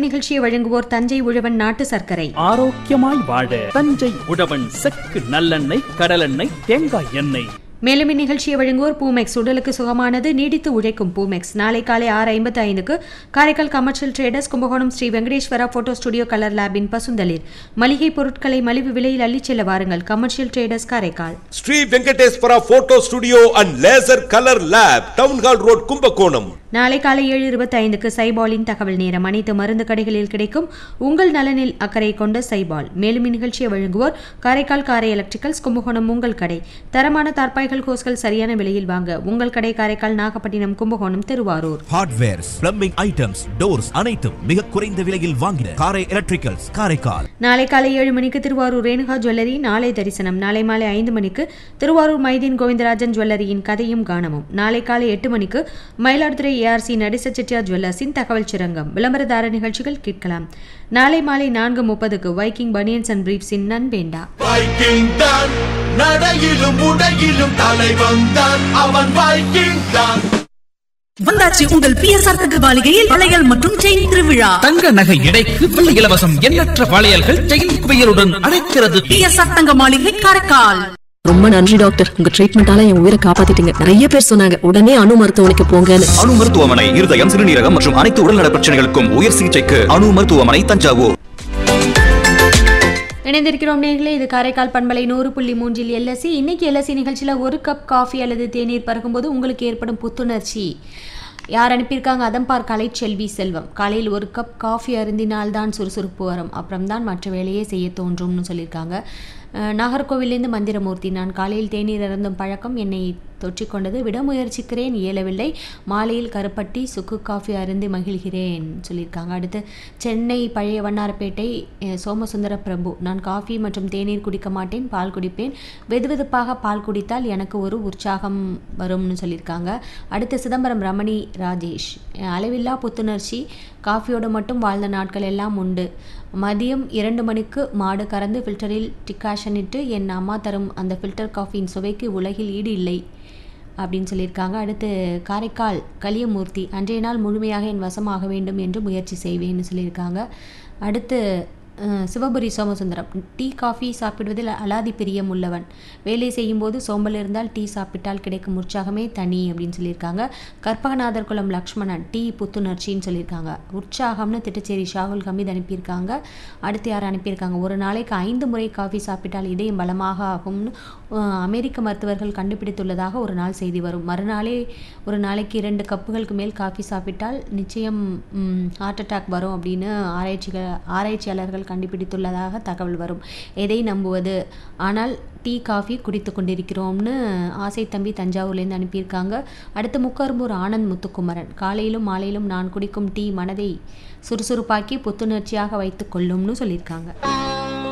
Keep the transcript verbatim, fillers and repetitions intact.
நிகழ்ச்சியை வழங்குவோர் தஞ்சை உழவன் நாட்டு சர்க்கரை. ஆரோக்கியமாய் வாழ தஞ்சை உழவன் செக்கு நல்லெண்ணெய், கடலெண்ணெய், தேங்காய் எண்ணெய். மேலும் இந்நிகழ்ச்சியை வழங்குவோர் பூமெக்ஸ். உடலுக்கு சுகமானது, நீடித்து உழைக்கும் பூமெக்ஸ். நாளை காலை ஆறு ஐம்பத்தி ஐந்துக்கு Karaikal commercial traders, Kumbakonam Sri Venkateswara photo studio colour லேபின் பசுந்தளிர். மளிகை பொருட்களை மலிவு விலையில் அள்ளிச் செல்ல வாருங்கள். Commercial traders Karaikal. Sri Venkateswara photo studio and laser colour lab, town hall road, Kumbakonam. நாளை காலை ஏழு இருபத்தி ஐந்துக்கு சைபாலின் தகவல் நேரம். அனைத்து மருந்து கடைகளில் கிடைக்கும் உங்கள் நலனில் அக்கறை கொண்ட சைபால். மேலும் இந்நிகழ்ச்சியை வழங்குவோர் காரைக்கால் காரை எலக்ட்ரிக்கல்ஸ், கும்பகோணம் உங்கள் கடை. தரமான தார்பாய்கள், ஹோஸ்கள் சரியான விலையில் வாங்க உங்கள் கடை Karaikal, Nagapattinam, Kumbakonam, Thiruvarur. Hardwares, plumbing items, doors அனைத்தும் மிக குறைந்த விலையில் வாங்கின காரை எலக்ட்ரிக்கல்ஸ் காரைக்கால். நாளை காலை ஏழு மணிக்கு திருவாரூர் ரேணுகா ஜுவல்லரி நாளை தரிசனம். நாளை மாலை ஐந்து மணிக்கு திருவாரூர் மைதீன் கோவிந்தராஜன் ஜுவல்லரியின் கதையும் காணமும். நாளை காலை எட்டு மணிக்கு மயிலாடுதுறை ஏஆர்சி நடேச செட்டியார் ஜுவல்லர்ஸின் தகவல் சுரங்கம். விளம்பரதார நிகழ்ச்சிகள் கேட்கலாம். நாளை மாலை நான்கு முப்பதுக்கு வைக்கிங் பனியன்ஸ் அண்ட் பிரீஃப்ஸின் நண்பேண்டா. வைக்கிங் தான் நடையிலும் உடையிலும் தலைவன் தான், அவன் வைக்கிங் தான். வந்தாச்சு உங்கள் பிஎஸ்ஆர் தங்க மாளிகையில் வளையல் மற்றும் செயின் திருவிழா. தங்க நகை எடைக்கு வெள்ளி இலவசம். எண்ணற்ற வளையல்கள் செயின் குவியலுடன் அழைக்கிறது. பிஎஸ்ஆர் தங்க மாளிகை காரைக்கால். ரொம்ப நன்றி டாக்டர், உங்க ட்ரீட்மெண்டால என் உயிரை காப்பாத்திட்டீங்க. நிறைய பேர் சொன்னாங்க உடனே அணு மருத்துவமனைக்கு போங்கன்னு. அணு மருத்துவமனை இருதயம், சிறுநீரகம் மற்றும் அனைத்து உடல்நல பிரச்சனைகளுக்கும் உயர் சிகிச்சைக்கு அணு மருத்துவமனை, தஞ்சாவூர். இணைந்திருக்கிறோம் நேர்களே, இது காரைக்கால் பண்பலை நூறு புள்ளி மூன்றில் எல்எஸ்சி. இன்னைக்கு எல்எஸ்சி நிகழ்ச்சியில் ஒரு கப் காஃபி அல்லது தேநீர் பருகும்போது உங்களுக்கு ஏற்படும் புத்துணர்ச்சி. யார் அனுப்பியிருக்காங்க? அதம்பார் கலைச்செல்வி செல்வம். காலையில் ஒரு கப் காஃபி அருந்தினால்தான் சுறுசுறுப்பு வரும், அப்புறம்தான் மற்ற வேலையே செய்ய தோன்றும்னு சொல்லியிருக்காங்க. நாகர்கோவிலேருந்து மந்திரமூர்த்தி, நான் காலையில் தேநீர் அருந்தும் பழக்கம் என்னை தொற்றிக்கொண்டது, விட முயற்சிக்கிறேன், இயலவில்லை. மாலையில் கருப்பட்டி சுக்கு காஃபி அருந்தி மகிழ்கிறேன் சொல்லியிருக்காங்க. அடுத்து சென்னை பழைய வண்ணாரப்பேட்டை சோமசுந்தர பிரபு, நான் காஃபி மற்றும் தேநீர் குடிக்க மாட்டேன், பால் குடிப்பேன். வெதுவெதுப்பாக பால் குடித்தால் எனக்கு ஒரு உற்சாகம் வரும்னு சொல்லியிருக்காங்க. அடுத்து சிதம்பரம் ரமணி ராஜேஷ், அளவில்லா புத்துணர்ச்சி, காஃபியோடு மட்டும் வாழ்ந்த நாட்கள் எல்லாம் உண்டு. மதியம் இரண்டு மணிக்கு மாடு கறந்து ஃபில்டரில் டிகாஷன் இட்டு என் அம்மா தரும் அந்த ஃபில்டர் காஃபியின் சுவைக்கு உலகில் ஈடு இல்லை அப்படின்னு சொல்லியிருக்காங்க. அடுத்து காரைக்கால் கலியமூர்த்தி, அன்றைய நாள் முழுமையாக என் வசமாக வேண்டும் என்று முயற்சி செய்வேன்னு சொல்லியிருக்காங்க. அடுத்து சிவபுரி சோமசுந்தரம், டீ காஃபி சாப்பிடுவதில் அலாதி பிரியம் உள்ளவன், வேலை செய்யும்போது சோம்பல் இருந்தால் டீ சாப்பிட்டால் கிடைக்கும் உற்சாகமே தனி அப்படின்னு சொல்லியிருக்காங்க. கற்பகநாதர் குளம் லக்ஷ்மணன், டீ புத்துணர்ச்சின்னு சொல்லியிருக்காங்க. உற்சாகம்னு திட்டச்சேரி ஷாகுல் ஹமீத் அனுப்பியிருக்காங்க. அடுத்து யார் அனுப்பியிருக்காங்க? ஒரு நாளைக்கு ஐந்து முறை காஃபி சாப்பிட்டால் இதயம் பலமாக ஆகும்னு அமெரிக்க மருத்துவர்கள் கண்டுபிடித்துள்ளதாக ஒரு நாள் செய்தி வரும். மறுநாளே ஒரு நாளைக்கு இரண்டு கப்புகளுக்கு மேல் காஃபி சாப்பிட்டால் நிச்சயம் ஹார்ட் அட்டாக் வரும் அப்படின்னு ஆராய்ச்சிகள் ஆராய்ச்சியாளர்கள் கண்டுபிடித்துள்ளதாக தகவல் வரும். எதை நம்புவது? ஆனால் டீ காஃபி குடித்து கொண்டிருக்கிறோம்னு ஆசை தம்பி தஞ்சாவூர்லேருந்து அனுப்பியிருக்காங்க. அடுத்து முக்கரும்பூர் ஆனந்த் முத்துக்குமரன், காலையிலும் மாலையிலும் நான் குடிக்கும் டீ மனதை சுறுசுறுப்பாக்கி புத்துணர்ச்சியாக வைத்து கொள்ளும்னு சொல்லியிருக்காங்க.